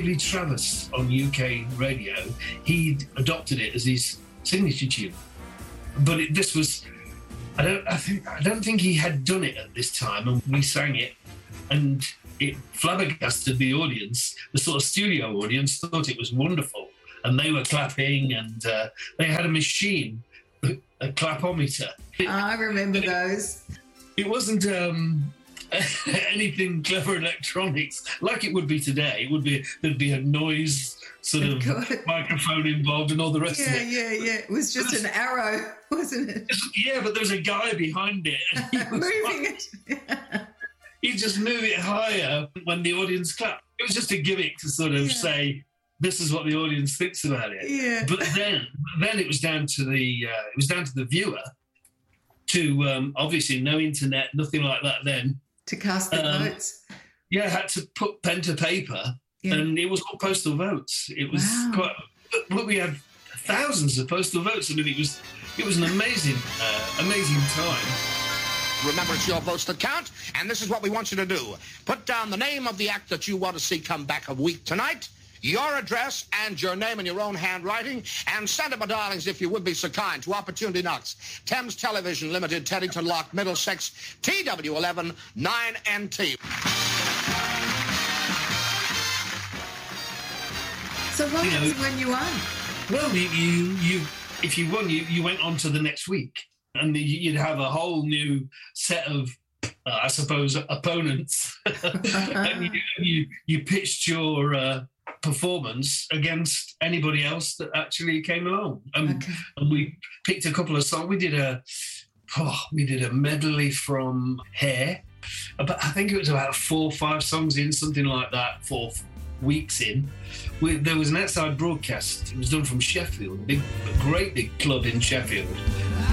David Travis on UK radio, he'd adopted it as his signature tune. But this was, I don't think he had done it at this time, and we sang it, and it flabbergasted the audience. The sort of studio audience thought it was wonderful, and they were clapping, and they had a machine, a clapometer. I remember those. It wasn't anything clever electronics like it would be today. There'd be a noise sort of microphone involved and all the rest of it. Yeah. It was just an arrow, wasn't it? Yeah, but there was a guy behind it. And moving it. He'd just move it higher when the audience clapped. It was just a gimmick to sort of say, this is what the audience thinks about it. Yeah. But then it was down to the viewer to obviously no internet, nothing like that then. To cast the votes. Yeah, had to put pen to paper, and it was all postal votes. It was quite. We had thousands of postal votes. I mean, it was an amazing time. Remember, it's your votes that count, and this is what we want you to do. Put down the name of the act that you want to see come back a week tonight, your address, and your name in your own handwriting, and send it, my darlings, if you would be so kind, to Opportunity Knox, Thames Television Limited, Teddington Lock, Middlesex, TW11 9NT. So what happened when you won? Well, if you won, you went on to the next week, and you'd have a whole new set of, I suppose, opponents, and you pitched your performance against anybody else that actually came along, and we picked a couple of songs. We did a medley from Hair, but I think it was about 4 or 5 songs in, something like that, 4 weeks in. There was an outside broadcast. It was done from Sheffield, a great big club in Sheffield.